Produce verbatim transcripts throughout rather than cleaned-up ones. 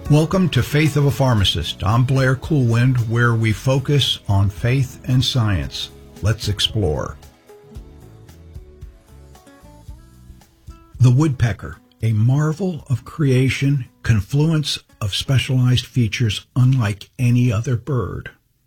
Welcome to Faith of a Pharmacist. I'm Blair Coolwind, where we focus on faith and science. Let's explore. The woodpecker, a marvel of creation, confluence of specialized features unlike any other bird.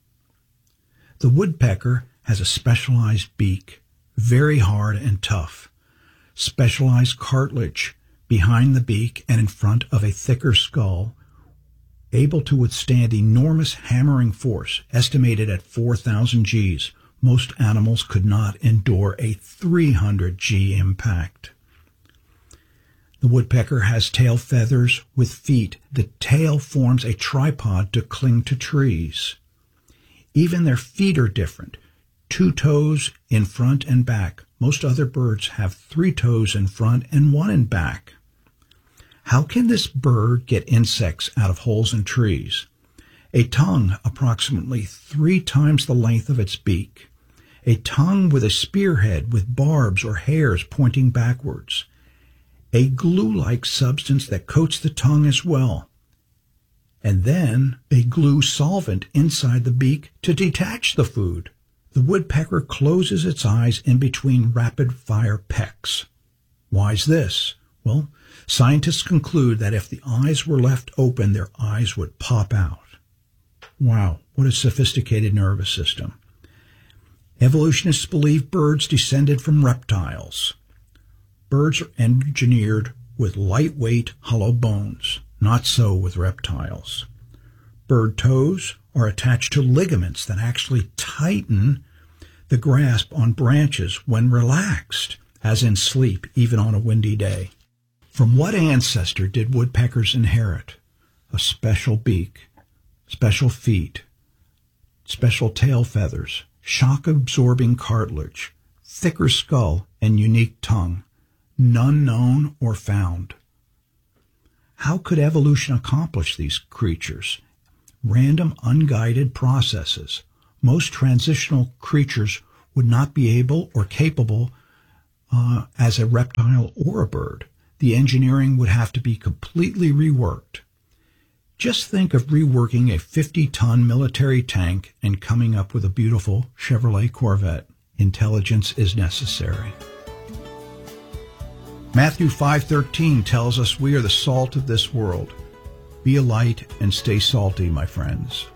The woodpecker has a specialized beak, very hard and tough, specialized cartilage behind the beak and in front of a thicker skull, able to withstand enormous hammering force, estimated at four thousand G's. Most animals could not endure a three hundred G impact. The woodpecker has tail feathers with feet. The tail forms a tripod to cling to trees. Even their feet are different. Two toes in front and back. Most other birds have three toes in front and one in back. How can this bird get insects out of holes in trees? A tongue approximately three times the length of its beak. A tongue with a spearhead with barbs or hairs pointing backwards. A glue-like substance that coats the tongue as well. And then a glue solvent inside the beak to detach the food. The woodpecker closes its eyes in between rapid-fire pecks. Why's this? Well, scientists conclude that if the eyes were left open, their eyes would pop out. Wow, what a sophisticated nervous system. Evolutionists believe birds descended from reptiles. Birds are engineered with lightweight, hollow bones. Not so with reptiles. Bird toes are attached to ligaments that actually tighten the grasp on branches when relaxed, as in sleep, even on a windy day. From what ancestor did woodpeckers inherit? A special beak, special feet, special tail feathers, shock-absorbing cartilage, thicker skull, and unique tongue, none known or found. How could evolution accomplish these creatures? Random, unguided processes. Most transitional creatures would not be able or capable uh, as a reptile or a bird. The engineering would have to be completely reworked. Just think of reworking a fifty-ton military tank and coming up with a beautiful Chevrolet Corvette. Intelligence is necessary. Matthew five thirteen tells us we are the salt of this world. Be a light and stay salty, my friends.